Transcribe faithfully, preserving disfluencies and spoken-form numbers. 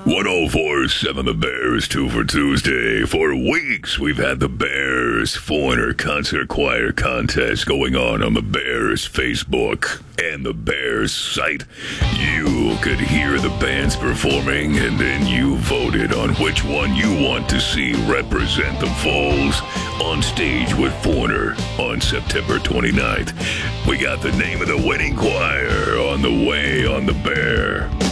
one oh four point seven The Bears, two for Tuesday. For weeks, we've had the Bears Foreigner Concert Choir contest going on on the Bears Facebook and the Bears site. You could hear the bands performing, and then you voted on which one you want to see represent the Vols on stage with Foreigner on September twenty-ninth. We got the name of the winning choir on the way on the Bear.